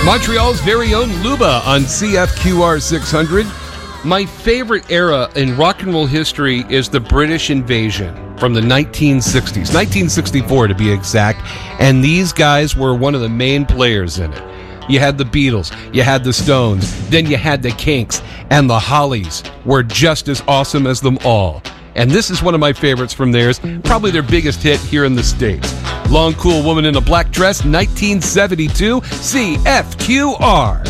Montreal's very own Luba on CFQR 600. My favorite era in rock and roll history is the British invasion from the 1960s, 1964 to be exact, and these guys were one of the main players in it. You had the Beatles, you had the Stones, then you had the Kinks, and the Hollies were just as awesome as them all. And this is one of my favorites from theirs, probably their biggest hit here in the States. Long Cool Woman in a Black Dress, 1972, CFQR.